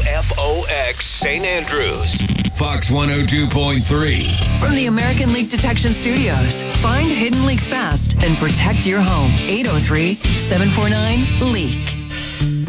KFOX St. Andrews. Fox 102.3. From the American Leak Detection Studios, find hidden leaks fast and protect your home. 803-749-LEAK.